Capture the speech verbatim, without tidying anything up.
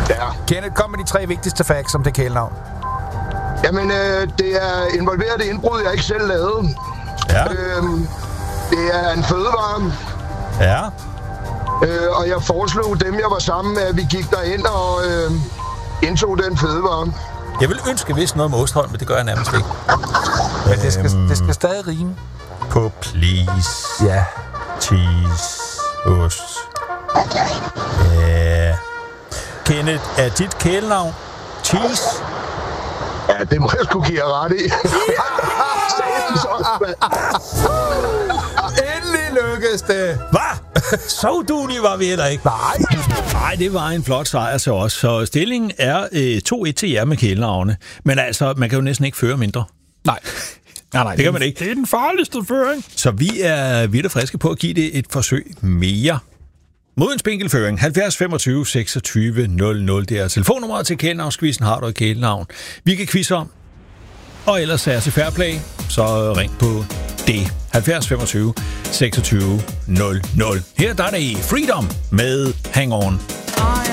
Ja. Kenneth, kom med de tre vigtigste facts om det kælenavn. Jamen, øh, det er involveret i indbrud, jeg ikke selv lavede. Ja. Øhm, det er en fødevare. Ja. Øh, og jeg foreslog dem, jeg var sammen med, at vi gik derind og øh, indtog den fødevare. Jeg vil ønske vist noget med Ostholm, men det gør jeg nærmest ikke. Men det skal, det skal stadig rime. På please. Ja. Cheese. Ost. Ja. Kenneth, er dit kælenavn Cheese? Ja, det må jeg sgu give jer ret i. Endelig lykkedes det. Hvad? Så duelig var vi heller ikke. Nej. Nej, det var en flot sejr til os. Så stillingen er øh, to et til jer med kælenavne. Men altså, man kan jo næsten ikke føre mindre. Nej. Nej, nej, det kan man ikke. Det er den farligste føring. Så vi er vidt og friske på at give det et forsøg mere. Mod en spinkelføring, halvfjerds femogtyve seksogtyve nul nul, det er telefonnummeret til kælenavnskvisten, har du et kælenavn. Vi kan quizze om, og ellers er til Fairplay, så ring på det. halvfjerds femogtyve seksogtyve nul nul. Her der er det Freedom med Hang On.